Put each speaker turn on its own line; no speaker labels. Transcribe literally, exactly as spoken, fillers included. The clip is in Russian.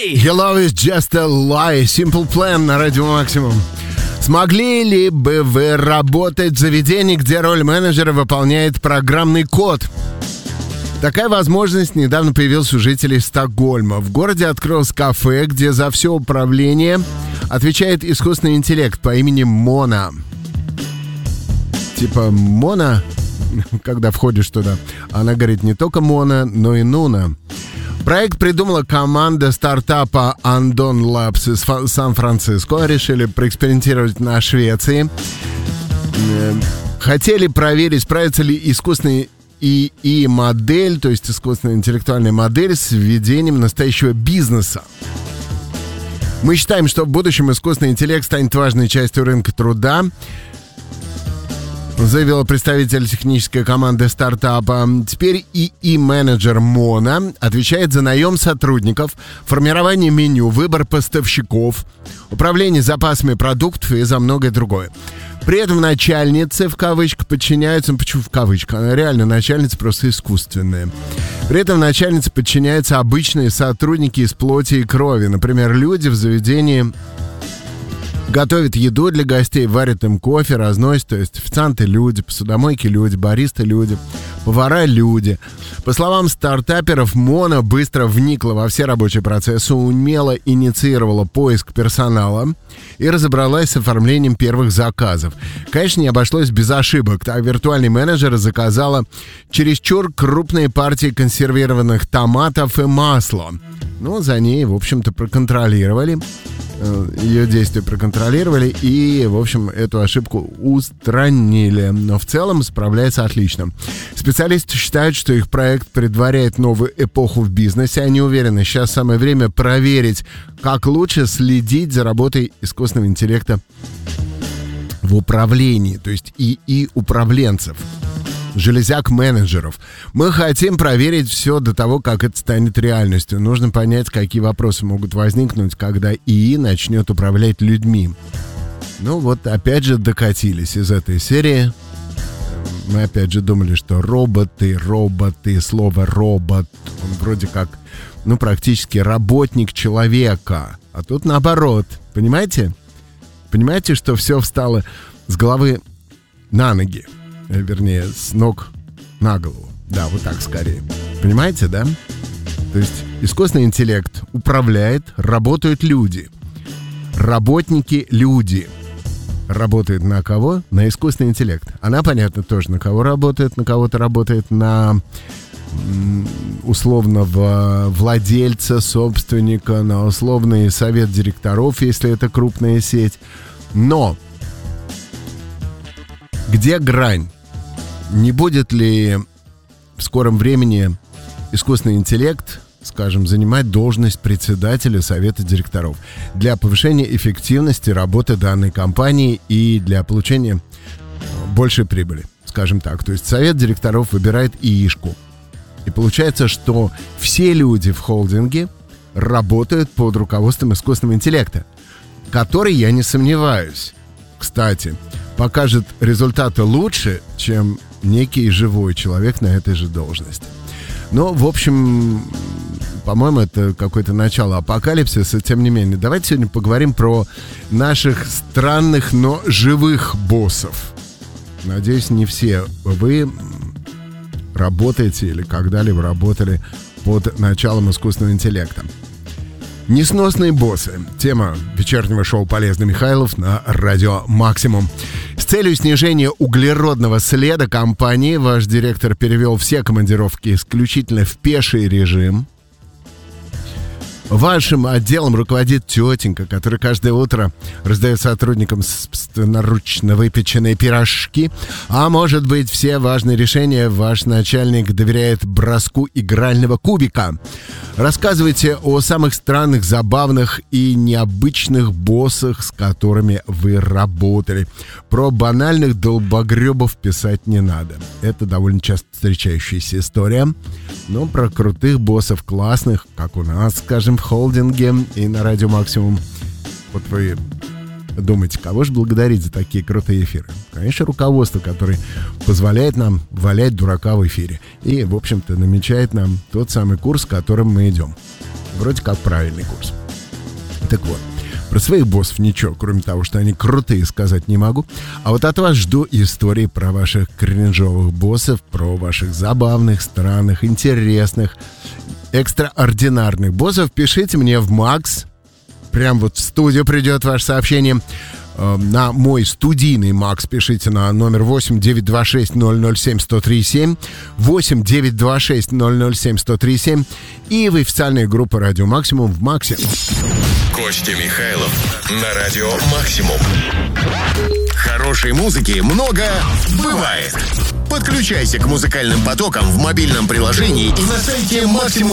Hey, your love is just a lie. Simple Plan на Радио Максимум. Смогли ли бы вы работать в заведении, где роль менеджера выполняет программный код? Такая возможность недавно появилась у жителей Стокгольма. В городе открылось кафе, где за все управление отвечает искусственный интеллект по имени Мона. Типа Мона, когда входишь туда, она говорит не только Мона, но и Нуна. Проект придумала команда стартапа Andon Labs из Сан-Франциско. Решили проэкспериментировать на Швеции. Хотели проверить, справится ли искусственный и и модель, то есть искусственная интеллектуальная модель, с введением настоящего бизнеса. Мы считаем, что в будущем искусственный интеллект станет важной частью рынка труда, заявила представитель технической команды стартапа. Теперь и и-менеджер Мона отвечает за наем сотрудников, формирование меню, выбор поставщиков, управление запасами продуктов и за многое другое. При этом начальницы, в кавычках, подчиняются... Ну, почему в кавычках? Она реально начальница, просто искусственная. При этом начальнице подчиняются обычные сотрудники из плоти и крови. Например, люди в заведении готовят еду для гостей, варят им кофе, разносят. То есть официанты люди, посудомойки люди, баристы люди, повара люди. По словам стартаперов, Мона быстро вникла во все рабочие процессы, умело инициировала поиск персонала и разобралась с оформлением первых заказов. Конечно, не обошлось без ошибок. Так, виртуальный менеджер заказала чересчур крупные партии консервированных томатов и масла. Ну, за ней, в общем-то, проконтролировали. Ее действия проконтролировали и, в общем, эту ошибку устранили. Но в целом справляется отлично. Специалисты считают, что их проект предваряет новую эпоху в бизнесе. Они уверены, сейчас самое время проверить, как лучше следить за работой искусственного интеллекта в управлении, то есть и и управленцев, железяк-менеджеров. Мы хотим проверить все до того, как это станет реальностью. Нужно понять, какие вопросы могут возникнуть, когда ИИ начнет управлять людьми. Ну вот, опять же, докатились из этой серии. Мы опять же думали, что роботы, роботы, слово робот, он вроде как, ну, практически работник человека. А тут наоборот. Понимаете? Понимаете, что все встало с головы на ноги? Вернее, с ног на голову. Да, вот так скорее. Понимаете, да? То есть искусственный интеллект управляет, работают люди. Работники люди. Работает на кого? На искусственный интеллект. Она, понятно, тоже на кого работает. На кого-то работает на условного владельца, собственника, на условный совет директоров, если это крупная сеть. Но где грань? Не будет ли в скором времени искусственный интеллект, скажем, занимать должность председателя совета директоров для повышения эффективности работы данной компании и для получения большей прибыли, скажем так. То есть совет директоров выбирает ИИшку. И получается, что все люди в холдинге работают под руководством искусственного интеллекта, который, я не сомневаюсь, кстати, покажет результаты лучше, чем некий живой человек на этой же должности. Но, в общем, по-моему, это какое-то начало апокалипсиса. Тем не менее, давайте сегодня поговорим про наших странных, но живых боссов. Надеюсь, не все вы работаете или когда-либо работали под началом искусственного интеллекта. Несносные боссы. Тема вечернего шоу «Полезный Михайлов» на Радио Максимум. С целью снижения углеродного следа компании ваш директор перевел все командировки исключительно в пеший режим. Вашим отделом руководит тетенька, которая каждое утро раздает сотрудникам собственноручно выпеченные пирожки. А может быть, все важные решения ваш начальник доверяет броску игрального кубика. Рассказывайте о самых странных, забавных и необычных боссах, с которыми вы работали. Про банальных долбогребов писать не надо. Это довольно часто встречающаяся история. Но про крутых боссов, классных, как у нас, скажем, в холдинге и на Радио Максимум. Вот вы думаете, кого же благодарить за такие крутые эфиры? Конечно, руководство, которое позволяет нам валять дурака в эфире. И, в общем-то, намечает нам тот самый курс, которым мы идем. Вроде как правильный курс. Так вот, про своих боссов ничего, кроме того, что они крутые, сказать не могу. А вот от вас жду истории про ваших кринжовых боссов, про ваших забавных, странных, интересных, экстраординарных боссов. Пишите мне в Макс. Прям вот в студию придет ваше сообщение. На мой студийный Макс пишите на номер восемь девятьсот двадцать шесть ноль ноль семь сто три семь, восемь девятьсот двадцать шесть ноль ноль семь сто три семь и в официальной группе Радио Максимум в Максе.
Костя Михайлов на Радио Максимум. Хорошей музыки много бывает. Подключайся к музыкальным потокам в мобильном приложении и на сайте максимум